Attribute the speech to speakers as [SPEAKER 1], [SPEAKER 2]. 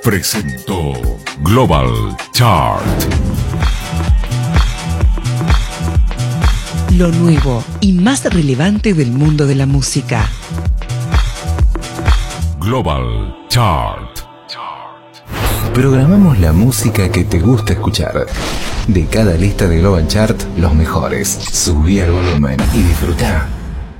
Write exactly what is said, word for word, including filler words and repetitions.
[SPEAKER 1] presentó Global Chart.
[SPEAKER 2] Lo nuevo y más relevante del mundo de la música.
[SPEAKER 1] Global Chart.
[SPEAKER 3] Programamos la música que te gusta escuchar. De cada lista de Global Chart, los mejores. Subí el volumen y disfruta.